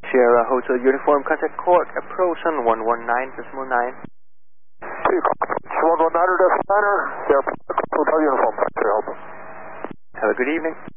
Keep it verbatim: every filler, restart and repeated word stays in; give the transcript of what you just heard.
Sierra Hotel Uniform, contact Court, approach on one one nine decimal nine. two, one one nine decimal nine, Sierra Hotel Uniform, thanks for your help. Have a good evening.